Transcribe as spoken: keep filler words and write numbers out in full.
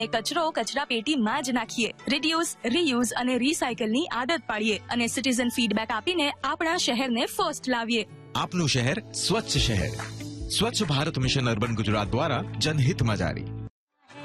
એ કચરો કચરા પેટીમાં જ નાખીએ. રિડ્યુસ, રીયુઝ અને રિસાયકલની આદત પાડીએ અને સિટીઝન ફીડબેક આપીને આપણા શહેરને ફર્સ્ટ લાવીએ. આપનું શહેર સ્વચ્છ શહેર. સ્વચ્છ ભારત મિશન અર્બન ગુજરાત દ્વારા જનહિતમાં જારી.